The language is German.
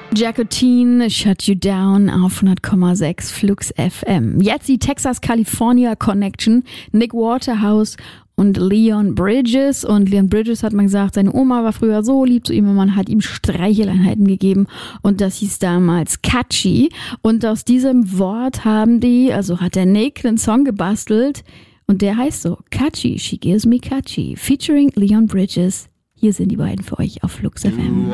Jacotine, Shut You Down auf 100,6 Flux FM. Jetzt die Texas-California Connection, Nick Waterhouse und Leon Bridges. Und Leon Bridges hat mal gesagt, seine Oma war früher so lieb zu ihm und man hat ihm Streicheleinheiten gegeben. Und das hieß damals Catchy. Und aus diesem Wort hat der Nick einen Song gebastelt. Und der heißt so, Catchy, She Gives Me Catchy, featuring Leon Bridges. Hier sind die beiden für euch auf Flux FM.